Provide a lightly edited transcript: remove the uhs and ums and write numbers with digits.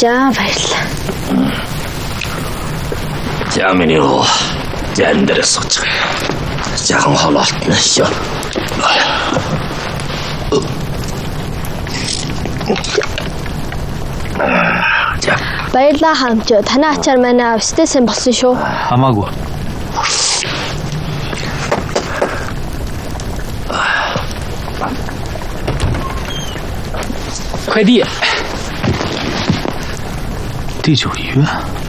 За баярлалаа. За миний өө зэн дээр сууч. Жаахан холоолтно шүү. Баярлалаа хамч. Танай ачаар манай австай сайн болсон шүү. Хамаагүй. 快递。 第9约。